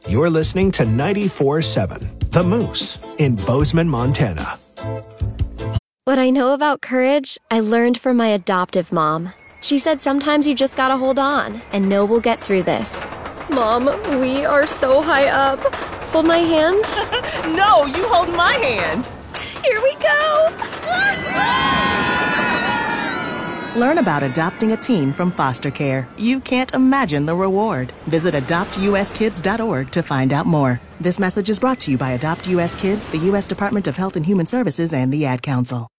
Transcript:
You're listening to 94.7 The Moose in Bozeman, Montana. What I know about courage, I learned from my adoptive mom. She said sometimes you just gotta hold on and know we'll get through this. Mom, we are so high up. Hold my hand. No, you hold my hand. Here we go. Learn about adopting a teen from foster care. You can't imagine the reward. Visit adoptuskids.org to find out more. This message is brought to you by Adopt U.S. Kids, the U.S. Department of Health and Human Services, and the Ad Council.